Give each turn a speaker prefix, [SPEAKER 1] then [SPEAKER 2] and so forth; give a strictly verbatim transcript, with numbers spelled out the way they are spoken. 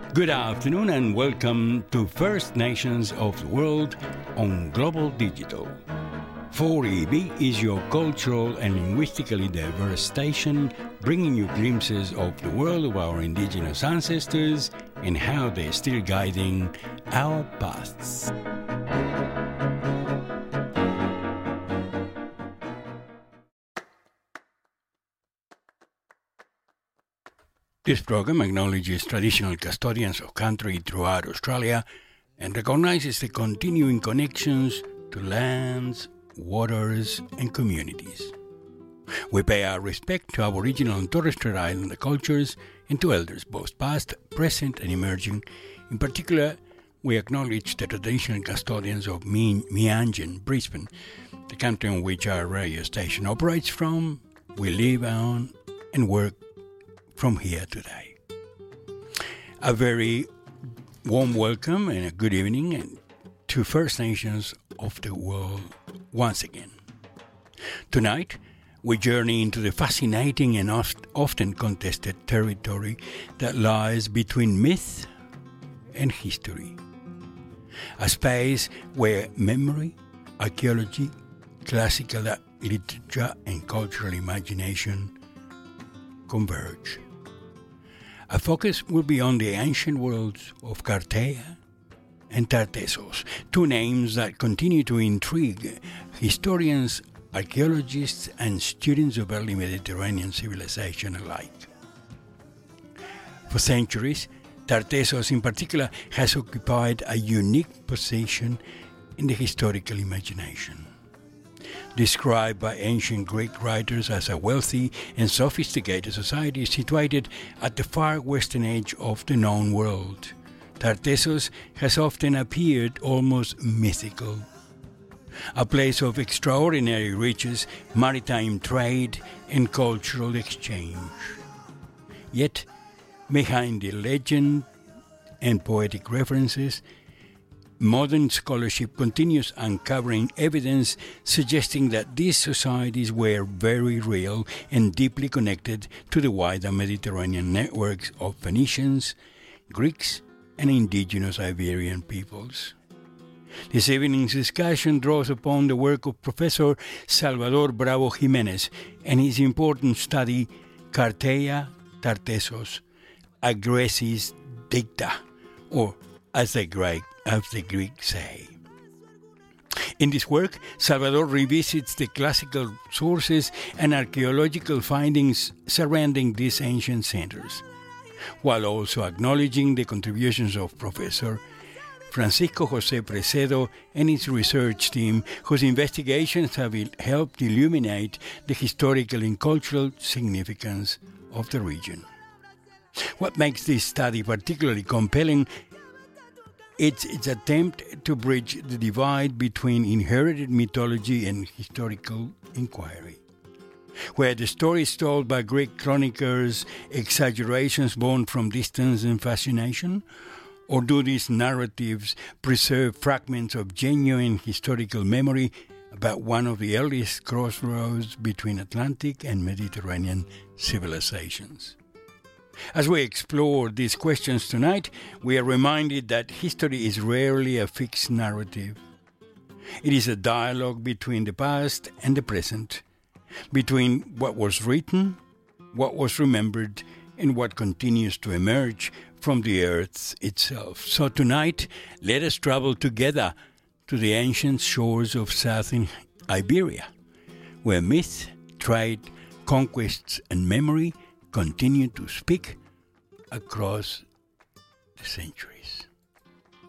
[SPEAKER 1] Good afternoon and welcome to First Nations of the World on Global Digital. four E B is your cultural and linguistically diverse station, bringing you glimpses of the world of our Indigenous ancestors and how they're still guiding our paths. This program acknowledges traditional custodians of country throughout Australia and recognizes the continuing connections to lands, waters, and communities. We pay our respect to Aboriginal and Torres Strait Islander cultures and to elders both past, present, and emerging. In particular, we acknowledge the traditional custodians of Meanjin, Brisbane, the country on which our radio station operates from, we live on, and work from here today. A very warm welcome and a good evening to First Nations of the world once again. Tonight, we journey into the fascinating and oft, often contested territory that lies between myth and history. A space where memory, archaeology, classical literature, and cultural imagination converge. Our focus will be on the ancient worlds of Cartea and Tartessos, two names that continue to intrigue historians, archaeologists, and students of early Mediterranean civilization alike. For centuries, Tartessos in particular has occupied a unique position in the historical imagination. Described by ancient Greek writers as a wealthy and sophisticated society situated at the far western edge of the known world, Tartessos has often appeared almost mythical. A place of extraordinary riches, maritime trade, and cultural exchange. Yet, behind the legend and poetic references, modern scholarship continues uncovering evidence suggesting that these societies were very real and deeply connected to the wider Mediterranean networks of Phoenicians, Greeks, and indigenous Iberian peoples. This evening's discussion draws upon the work of Professor Salvador Bravo Jimenez and his important study Cartea Tartessos, Agresis Dicta, or as the Greek as the Greeks say. In this work, Salvador revisits the classical sources and archaeological findings surrounding these ancient centers, while also acknowledging the contributions of Professor Francisco José Precedo and his research team, whose investigations have helped illuminate the historical and cultural significance of the region. What makes this study particularly compelling It's its attempt to bridge the divide between inherited mythology and historical inquiry, where the stories told by Greek chroniclers, exaggerations born from distance and fascination, or do these narratives preserve fragments of genuine historical memory about one of the earliest crossroads between Atlantic and Mediterranean civilizations? As we explore these questions tonight, we are reminded that history is rarely a fixed narrative. It is a dialogue between the past and the present, between what was written, what was remembered, and what continues to emerge from the earth itself. So tonight, let us travel together to the ancient shores of southern Iberia, where myth, trade, conquests, and memory continue to speak across the centuries.